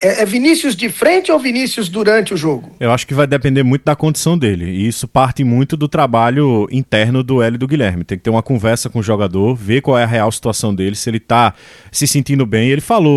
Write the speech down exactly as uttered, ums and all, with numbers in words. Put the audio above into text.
É, é Vinícius de frente ou Vinícius durante o jogo? Eu acho que vai depender muito da condição dele. E isso parte muito do trabalho interno do Hélio e do Guilherme. Tem que ter uma conversa com o jogador, ver qual é a real situação dele, se ele tá se sentindo bem. Ele falou